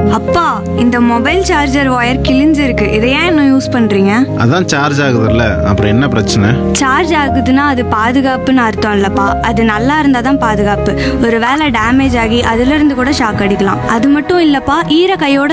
அப்பா, இந்த mobile charger wire கிழிஞ்சிருக்கு. இதை ஏன் இன்னும் யூஸ் பண்றீங்க? அதான் சார்ஜ் ஆகுதுல்ல, அப்புறம் என்ன பிரச்சனை? சார்ஜ் ஆகுதுன்னா அது பாதுகாப்புன்னு அர்த்தம் இல்லப்பா. அது நல்லா இருந்தா தான் பாதுகாப்பு. ஒரு வேளை டேமேஜ் ஆகி அதுல இருந்து கூட ஷாக் அடிக்கலாம். அது மட்டும் இல்லப்பா, ஈர கையோட